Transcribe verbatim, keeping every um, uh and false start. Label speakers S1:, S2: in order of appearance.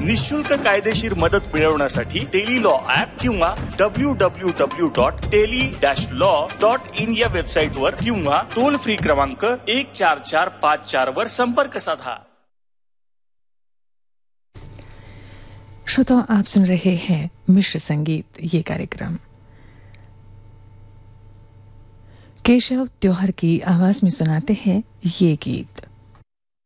S1: निशुल्क कायदेशीर मदत मिळवण्यासाठी टेली लॉ ऍप किंवा W W W dot tele dash law dot in या वेबसाईट वर किंवा टोल फ्री क्रमांक एक चार चार पाच चार वर संपर्क साधा.
S2: श्रोताओं, आप सुन रहे हैं मिश्र संगीत. ये कार्यक्रम केशव त्योहार की आवाज में सुनाते हैं ये गीत.